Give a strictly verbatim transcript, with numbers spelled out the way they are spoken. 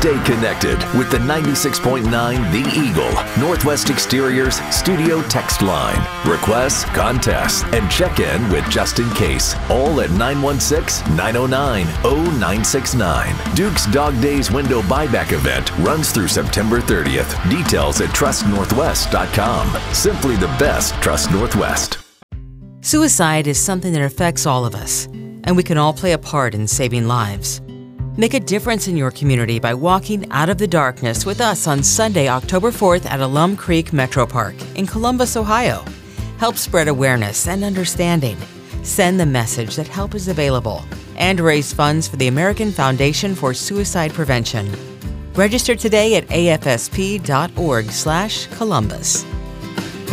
Stay connected with the ninety-six point nine The Eagle, Northwest Exteriors studio text line. Requests, contests, and check in with Just In Case, all at nine one six, nine oh nine, oh nine six nine. Duke's Dog Days window buyback event runs through September thirtieth. Details at trust northwest dot com. Simply the best Trust Northwest. Suicide is something that affects all of us, and we can all play a part in saving lives. Make a difference in your community by walking out of the darkness with us on Sunday, October fourth at Alum Creek Metro Park in Columbus, Ohio. Help spread awareness and understanding. Send the message that help is available and raise funds for the American Foundation for Suicide Prevention. Register today at a f s p dot org slash Columbus.